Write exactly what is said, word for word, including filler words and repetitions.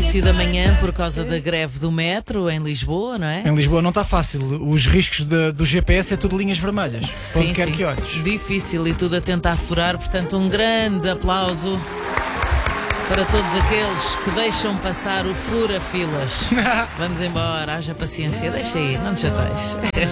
início da manhã por causa da greve do metro em Lisboa, não é? Em Lisboa não está fácil. Os riscos de- do G P S é tudo linhas vermelhas. Sim, Onde quer sim. que olhes. Difícil e tudo a tentar furar, portanto, um grande aplauso para todos aqueles que deixam passar o fura-filas. Vamos embora, haja paciência, deixa aí, não te chateies.